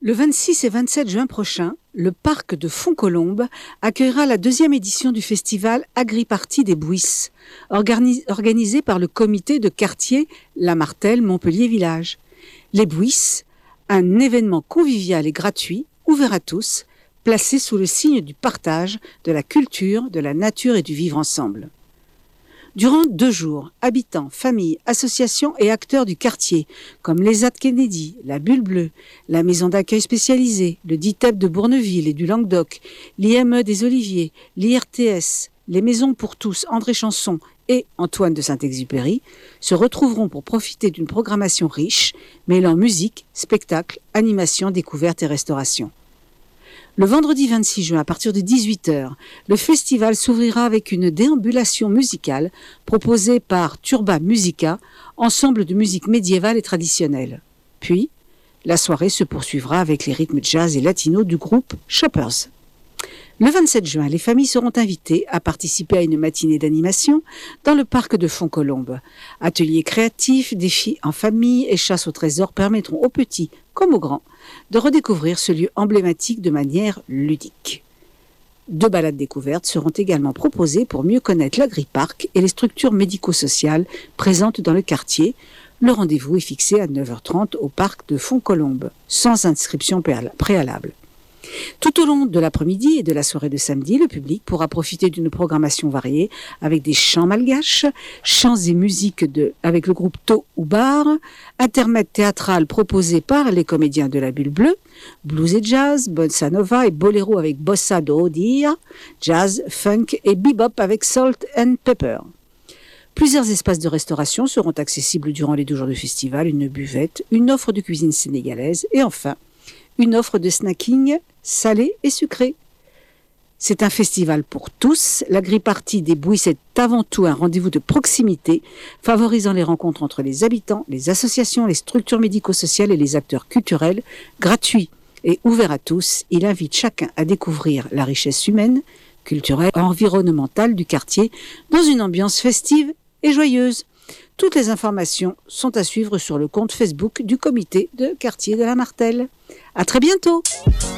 Le 26 et 27 juin prochain, le parc de Fontcolombe accueillera la 2e édition du festival Agri-Party des Bouisses, organisé par le comité de quartier La Martelle Montpellier Village. Les Bouisses, un événement convivial et gratuit, ouvert à tous, placé sous le signe du partage, de la culture, de la nature et du vivre ensemble. Durant 2 jours, habitants, familles, associations et acteurs du quartier, comme l'ESAT Kennedy, la Bulle Bleue, la Maison d'accueil spécialisée, le DITEP de Bourneville et du Languedoc, l'IME des Oliviers, l'IRTS, les Maisons pour tous, André Chanson et Antoine de Saint-Exupéry, se retrouveront pour profiter d'une programmation riche, mêlant musique, spectacle, animation, découverte et restauration. Le vendredi 26 juin, à partir de 18h, le festival s'ouvrira avec une déambulation musicale proposée par Turba Musica, ensemble de musique médiévale et traditionnelle. Puis, la soirée se poursuivra avec les rythmes jazz et latino du groupe Shoppers. Le 27 juin, les familles seront invitées à participer à une matinée d'animation dans le parc de Fontcolombe. Ateliers créatifs, défis en famille et chasse au trésor permettront aux petits comme aux grands de redécouvrir ce lieu emblématique de manière ludique. 2 balades découvertes seront également proposées pour mieux connaître l'agri-parc et les structures médico-sociales présentes dans le quartier. Le rendez-vous est fixé à 9h30 au parc de Fontcolombe, sans inscription préalable. Tout au long de l'après-midi et de la soirée de samedi, le public pourra profiter d'une programmation variée avec des chants malgaches, chants et musiques avec le groupe To ou Bar, intermède théâtral proposé par les comédiens de la Bulle Bleue, blues et jazz, bossa nova et boléro avec bossa do dia, jazz, funk et bebop avec salt and pepper. Plusieurs espaces de restauration seront accessibles durant les 2 jours de festival, une buvette, une offre de cuisine sénégalaise et enfin une offre de snacking salé et sucré. C'est un festival pour tous. L'Agri-Party des Bouisses est avant tout un rendez-vous de proximité, favorisant les rencontres entre les habitants, les associations, les structures médico-sociales et les acteurs culturels. Gratuit et ouvert à tous, il invite chacun à découvrir la richesse humaine, culturelle et environnementale du quartier dans une ambiance festive et joyeuse. Toutes les informations sont à suivre sur le compte Facebook du comité de quartier de la Martelle. À très bientôt!